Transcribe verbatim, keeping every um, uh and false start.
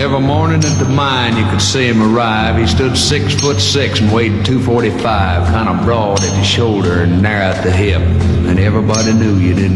Every morning at the mine you could see him arrive. He stood six foot six and weighed two forty-five, kind of broad at the shoulder and narrow at the hip. And everybody knew you didn't